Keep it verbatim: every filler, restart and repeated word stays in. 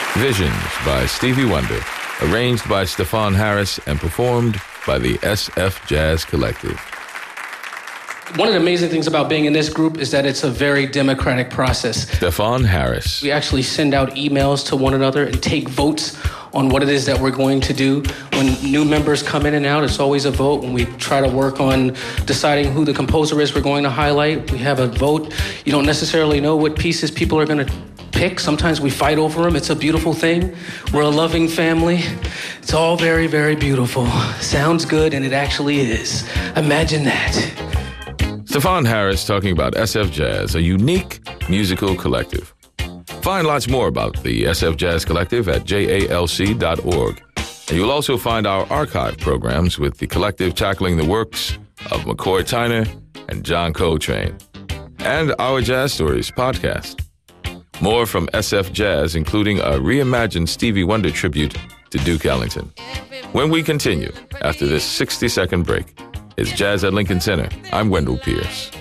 Visions by Stevie Wonder, arranged by Stefan Harris and performed by the S F Jazz Collective. One of the amazing things about being in this group is that it's a very democratic process. Stefan Harris. We actually send out emails to one another and take votes on what it is that we're going to do. When new members come in and out, it's always a vote. When we try to work on deciding who the composer is we're going to highlight, we have a vote. You don't necessarily know what pieces people are going to pick. Sometimes we fight over them. It's a beautiful thing. We're a loving family. It's all very, very beautiful. Sounds good, and it actually is. Imagine that. Stefan Harris talking about S F Jazz, a unique musical collective. Find lots more about the S F Jazz Collective at j a l c dot org. And you'll also find our archive programs with the collective tackling the works of McCoy Tyner and John Coltrane. And our Jazz Stories podcast. More from S F Jazz, including a reimagined Stevie Wonder tribute to Duke Ellington. When we continue, after this sixty-second break, it's Jazz at Lincoln Center. I'm Wendell Pierce.